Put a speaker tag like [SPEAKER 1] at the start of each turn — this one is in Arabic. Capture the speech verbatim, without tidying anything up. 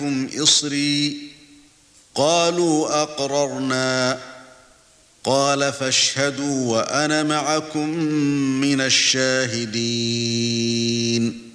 [SPEAKER 1] عَلَيْكُمْ إِصْرِي قَالُوا أَقْرَرْنَا قَالَ فَاشْهَدُوا وَأَنَا مَعَكُمْ مِنَ الشَّاهِدِينَ